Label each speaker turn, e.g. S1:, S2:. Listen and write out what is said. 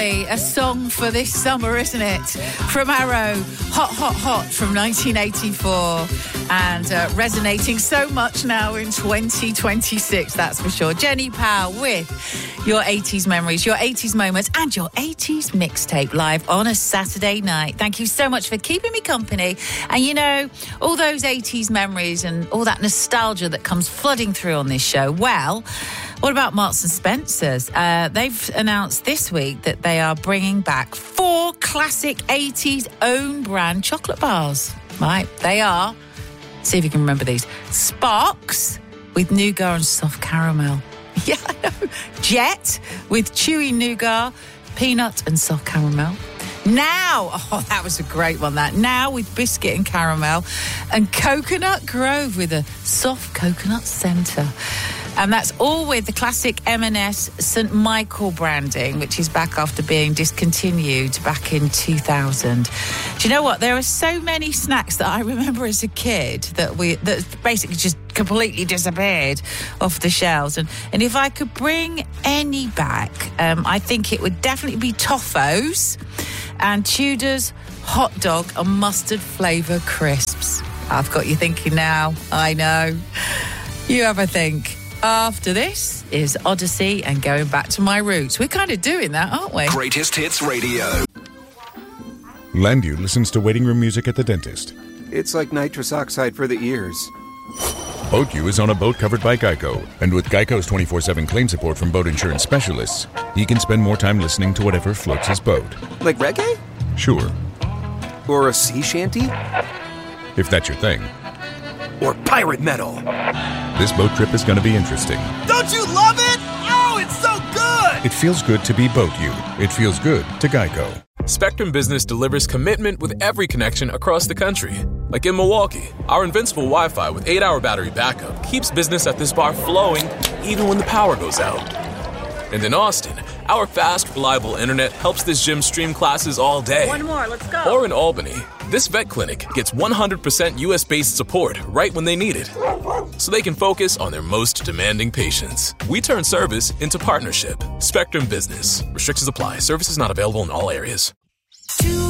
S1: definitely a song for this summer, isn't it? From Arrow, Hot, Hot, Hot from 1984 and resonating so much now in 2026, that's for sure. Jenny Powell with your 80s memories, your 80s moments and your 80s mixtape live on a Saturday night. Thank you so much for keeping me company. And you know, all those 80s memories and all that nostalgia that comes flooding through on this show. Well, what about Marks and Spencer's? They've announced this week that they are bringing back 4 classic 80s own brand chocolate bars. Right, they are, see if you can remember these, Sparks with nougat and soft caramel. Yeah, I know. Jet with chewy nougat, peanut and soft caramel. Now, oh, that was a great one, that. Now with biscuit and caramel. And Coconut Grove with a soft coconut centre. And that's all with the classic M&S St. Michael branding, which is back after being discontinued back in 2000. Do you know what? There are so many snacks that I remember as a kid that basically just completely disappeared off the shelves. And if I could bring any back, I think it would definitely be Toffos and Tudor's hot dog and mustard flavour crisps. I've got you thinking now. I know. You have a think. After this is Odyssey and Going Back to My Roots. We're kind of doing that, aren't we?
S2: Greatest Hits Radio.
S3: Landu listens to waiting room music at the dentist.
S4: It's like nitrous oxide for the ears.
S3: BoatU is on a boat covered by Geico. And with Geico's 24/7 claim support from boat insurance specialists, he can spend more time listening to whatever floats his boat.
S4: Like reggae?
S3: Sure.
S4: Or a sea shanty?
S3: If that's your thing.
S4: Or pirate metal?
S3: This boat trip is going to be interesting.
S5: Don't you love it? Oh, it's so good!
S3: It feels good to be BoatU. It feels good to Geico.
S6: Spectrum Business delivers commitment with every connection across the country. Like in Milwaukee, our invincible Wi-Fi with 8-hour battery backup keeps business at this bar flowing even when the power goes out. And in Austin, our fast, reliable internet helps this gym stream classes all day.
S7: One more, let's go.
S6: Or in Albany, this vet clinic gets 100% US-based support right when they need it, so they can focus on their most demanding patients. We turn service into partnership. Spectrum Business. Restrictions apply. Services not available in all areas.